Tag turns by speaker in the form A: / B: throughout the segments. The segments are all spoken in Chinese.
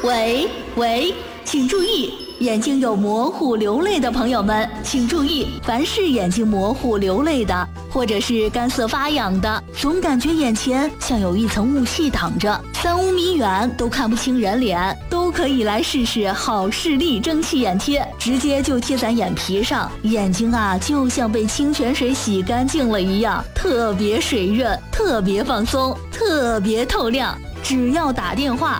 A: 喂，请注意，眼睛有模糊流泪的朋友们，请注意，凡是眼睛模糊流泪的，或者是干涩发痒的，总感觉眼前像有一层雾气挡着，3-5米远都看不清人脸，都可以来试试好视力蒸汽眼贴，直接就贴在眼皮上，眼睛啊就像被清泉水洗干净了一样，特别水润，特别放松，特别透亮。只要打电话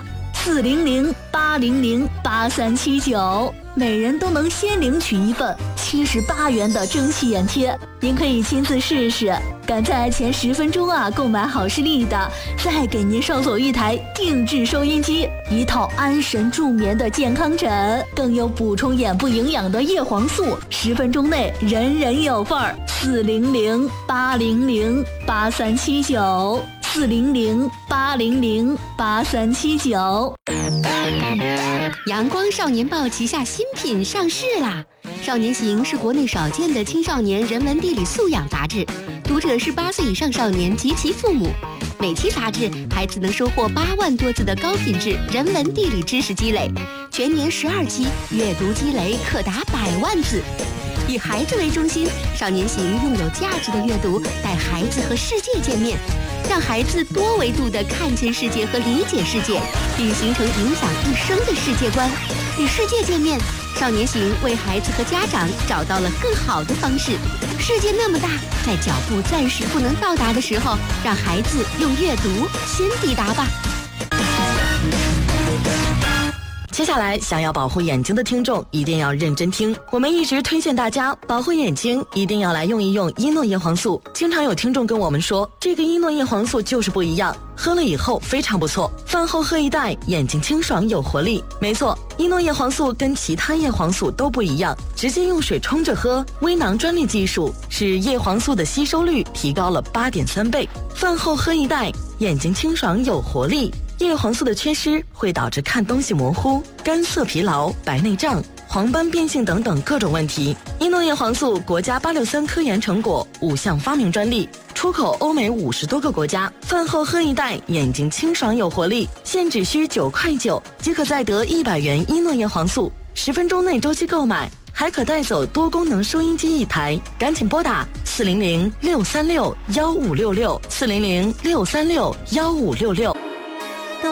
A: 400-800-8379，每人都能先领取一份78元的蒸汽眼贴，您可以亲自试试。赶在前10分钟啊购买好视力的，再给您捎走一台定制收音机，一套安神助眠的健康枕，更有补充眼部营养的叶黄素，10分钟内人人有份儿。400-800-8379，400-800-8379。
B: 阳光少年报旗下新品上市啦！少年行是国内少见的青少年人文地理素养杂志，读者是8岁以上少年及其父母。每期杂志，孩子能收获8万多字的高品质人文地理知识积累，全年12期，阅读积累可达100万字。以孩子为中心，少年行用有价值的阅读带孩子和世界见面，让孩子多维度地看见世界和理解世界，并形成影响一生的世界观。与世界见面，少年行为孩子和家长找到了更好的方式。世界那么大，在脚步暂时不能到达的时候，让孩子用阅读先抵达吧。
C: 接下来，想要保护眼睛的听众一定要认真听。我们一直推荐大家保护眼睛，一定要来用一用伊诺叶黄素。经常有听众跟我们说，这个伊诺叶黄素就是不一样，喝了以后非常不错，饭后喝一袋，眼睛清爽有活力。没错，伊诺叶黄素跟其他叶黄素都不一样，直接用水冲着喝，微囊专利技术使叶黄素的吸收率提高了8.3倍。饭后喝一袋，眼睛清爽有活力。叶黄素的缺失会导致看东西模糊、干涩疲劳、白内障、黄斑变性等等各种问题。伊诺叶黄素国家863科研成果，5项发明专利，出口欧美50多个国家。饭后喝一袋，眼睛清爽有活力，现只需9.9块，即可再得100元伊诺叶黄素，10分钟内周期购买，还可带走多功能收音机1台。赶紧拨打400-636-1566，400-636-1566。